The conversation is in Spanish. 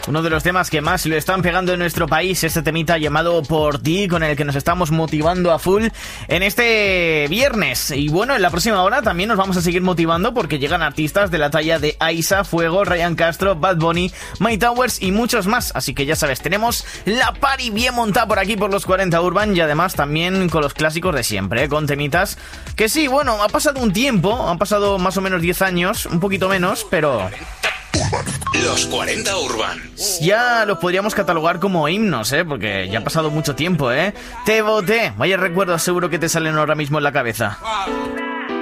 Uno de los temas que más lo están pegando en nuestro país, este temita llamado Por Ti, con el que nos estamos motivando a full en este viernes. Y bueno, en la próxima hora también nos vamos a seguir motivando porque llegan artistas de la talla de Aiza, Fuego, Ryan Castro, Bad Bunny, My Towers y muchos más. Así que ya sabes, tenemos la party bien montada por aquí por los 40 Urban y además también con los clásicos de siempre, con temitas que sí, bueno, ha pasado un tiempo, han pasado más o menos 10 años, un poquito menos, pero... Los 40 Urban. Ya los podríamos catalogar como himnos, porque ya ha pasado mucho tiempo, Te boté. Vaya recuerdos seguro que te salen ahora mismo en la cabeza.